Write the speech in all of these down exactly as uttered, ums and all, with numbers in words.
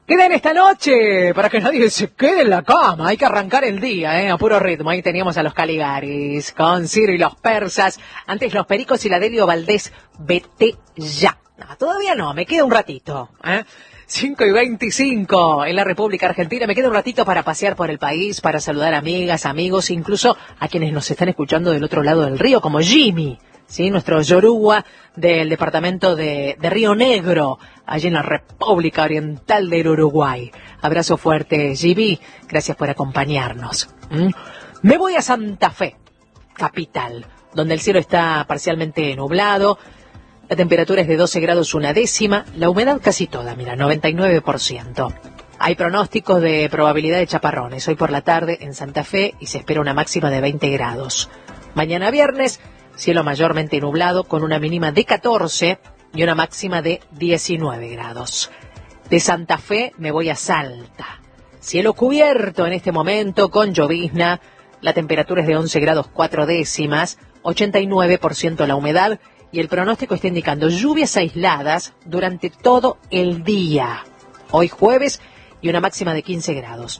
Queden esta noche para que nadie se quede en la cama. Hay que arrancar el día, ¿eh? A puro ritmo. Ahí teníamos a los Caligaris con Ciro y los persas. Antes los Pericos y la Delio Valdés. Vete ya. No, todavía no, me queda un ratito, ¿eh? cinco y veinticinco en la República Argentina. Me queda un ratito para pasear por el país, para saludar amigas, amigos, incluso a quienes nos están escuchando del otro lado del río, como Jimmy, ¿sí? Nuestro Yoruba del departamento de, de Río Negro, allí en la República Oriental del Uruguay. Abrazo fuerte, Jimmy. Gracias por acompañarnos. ¿Mm? Me voy a Santa Fe, capital, donde el cielo está parcialmente nublado. La temperatura es de doce grados una décima, la humedad casi toda, mira, noventa y nueve por ciento. Hay pronósticos de probabilidad de chaparrones hoy por la tarde en Santa Fe y se espera una máxima de veinte grados. Mañana viernes, cielo mayormente nublado con una mínima de catorce y una máxima de diecinueve grados. De Santa Fe me voy a Salta. Cielo cubierto en este momento con llovizna, la temperatura es de once grados cuatro décimas, ochenta y nueve por ciento la humedad. Y el pronóstico está indicando lluvias aisladas durante todo el día. Hoy jueves y una máxima de quince grados.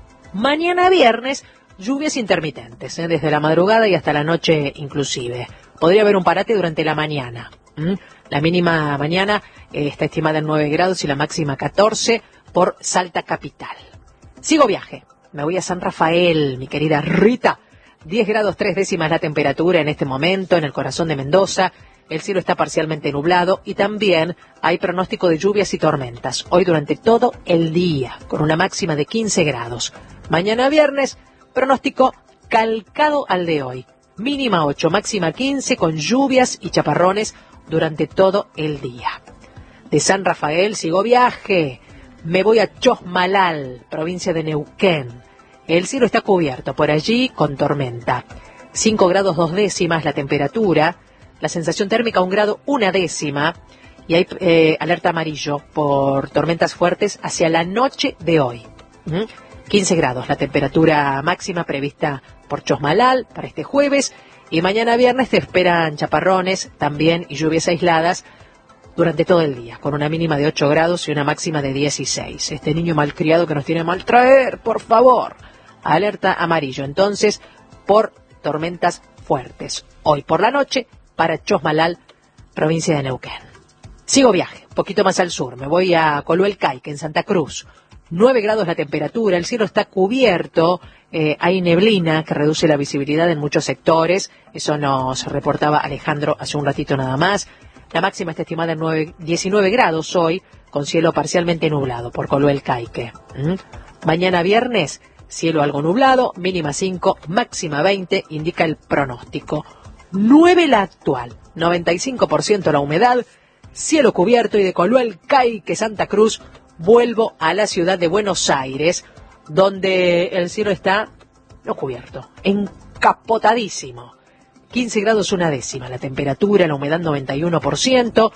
Mañana viernes, lluvias intermitentes, ¿eh? Desde la madrugada y hasta la noche inclusive. Podría haber un parate durante la mañana. ¿Mm? La mínima mañana eh, está estimada en nueve grados y la máxima catorce por Salta capital. Sigo viaje. Me voy a San Rafael, mi querida Rita. diez grados tres décimas la temperatura en este momento en el corazón de Mendoza. El cielo está parcialmente nublado y también hay pronóstico de lluvias y tormentas. Hoy durante todo el día, con una máxima de quince grados. Mañana viernes, pronóstico calcado al de hoy. Mínima ocho, máxima quince, con lluvias y chaparrones durante todo el día. De San Rafael sigo viaje. Me voy a Chosmalal, provincia de Neuquén. El cielo está cubierto por allí con tormenta. cinco grados dos décimas la temperatura. La sensación térmica un grado una décima y hay eh, alerta amarillo por tormentas fuertes hacia la noche de hoy. ¿Mm? quince grados la temperatura máxima prevista por Chosmalal para este jueves y mañana viernes se esperan chaparrones también y lluvias aisladas durante todo el día, con una mínima de ocho grados y una máxima de dieciséis. Este niño malcriado que nos tiene a maltraer, por favor. Alerta amarillo entonces por tormentas fuertes. Hoy por la noche para Chosmalal, provincia de Neuquén. Sigo viaje, un poquito más al sur. Me voy a Coluelcaique, en Santa Cruz. nueve grados la temperatura, el cielo está cubierto, eh, hay neblina que reduce la visibilidad en muchos sectores. Eso nos reportaba Alejandro hace un ratito nada más. La máxima está estimada en diecinueve grados hoy, con cielo parcialmente nublado por Coluelcaique. ¿Mm? Mañana viernes, cielo algo nublado, mínima cinco, máxima veinte, indica el pronóstico. nueve la actual, noventa y cinco por ciento la humedad, cielo cubierto y de Coluelcaique, Santa Cruz, vuelvo a la ciudad de Buenos Aires, donde el cielo está no cubierto, encapotadísimo. quince grados una décima la temperatura, la humedad noventa y uno por ciento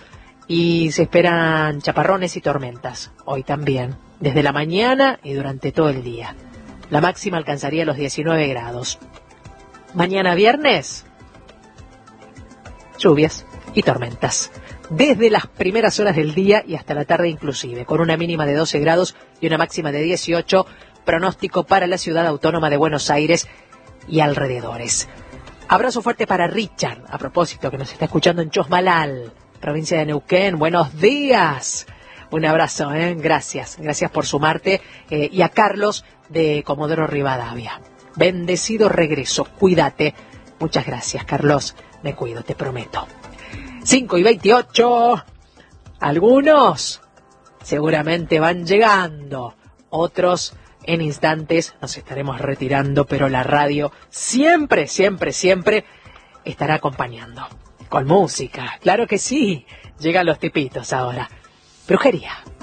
y se esperan chaparrones y tormentas, hoy también, desde la mañana y durante todo el día. La máxima alcanzaría los diecinueve grados. Mañana viernes, lluvias y tormentas, desde las primeras horas del día y hasta la tarde inclusive, con una mínima de doce grados y una máxima de dieciocho, pronóstico para la ciudad autónoma de Buenos Aires y alrededores. Abrazo fuerte para Richard, a propósito, que nos está escuchando en Chosmalal, provincia de Neuquén. Buenos días. Un abrazo, ¿eh? Gracias, gracias por sumarte. Eh, y a Carlos de Comodoro Rivadavia. Bendecido regreso, cuídate. Muchas gracias, Carlos. Me cuido, te prometo. cinco y veintiocho. Algunos seguramente van llegando. Otros en instantes nos estaremos retirando, pero la radio siempre, siempre, siempre estará acompañando. Con música, claro que sí. Llegan los tipitos ahora. Brujería.